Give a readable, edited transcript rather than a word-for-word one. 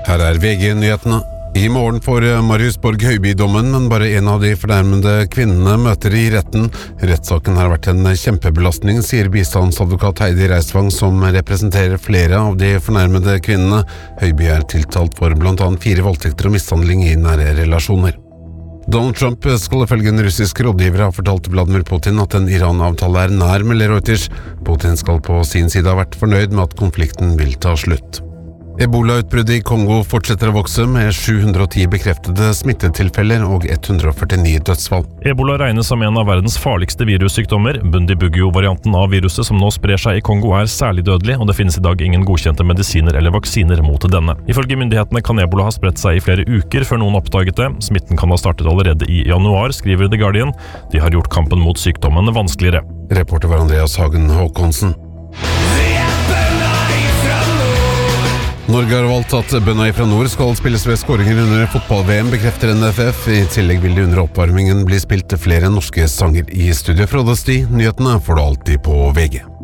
Her VG-nyhetene. I morgen får Marius Borg Høiby dommen, men bare en av de fornærmede kvinnene møter i retten. Rettssaken har vært en kjempebelastning, sier bistandsadvokat Heidi Reisvang, som representerer flere av de fornærmede kvinnene. Høiby tiltalt for blant annet 4 voldtekter og mishandling i nære relasjoner. Donald Trump skal ifølge en russisk rådgiver ha fortalt Vladimir Putin at en Iran-avtale nær, melder Reuters. Putin skal på sin side ha vært fornøyd med at konflikten vil ta slutt. Ebola-utbruddet i Kongo fortsetter å vokse, med 710 bekreftede smittetilfeller og 149 dødsfall. Ebola regnes som en av verdens farligste virussykdommer. Bundibugyo-varianten av viruset som nå sprer seg i Kongo særlig dødelig, og det finnes i dag ingen godkjente medisiner eller vaksiner mot denne. Ifølge myndighetene kan ebola ha spredt seg i flere uker før noen oppdaget det. Smitten kan ha startet allerede i januar, skriver The Guardian. De har gjort kampen mot sykdommen vanskeligere. Reporter var Andreas Hagen Håkonsen. Norge har valgt at bønda fra nord skal spilles ved skåringer under fotball-VM, bekrefter NFF. I tillegg vil det under oppvarmingen bli spilt flere norske sanger. I studio Frode Sti. Nyhetene får du alltid på VG.